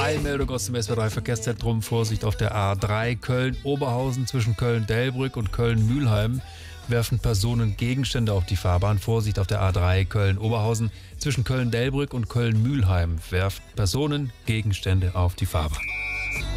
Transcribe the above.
Eilmeldung aus dem SWR3 Verkehrszentrum. Vorsicht auf der A3 Köln-Oberhausen zwischen Köln-Delbrück und Köln-Mülheim. Werfen Personen Gegenstände auf die Fahrbahn. Vorsicht auf der A3 Köln-Oberhausen zwischen Köln-Delbrück und Köln-Mülheim. Werfen Personen Gegenstände auf die Fahrbahn.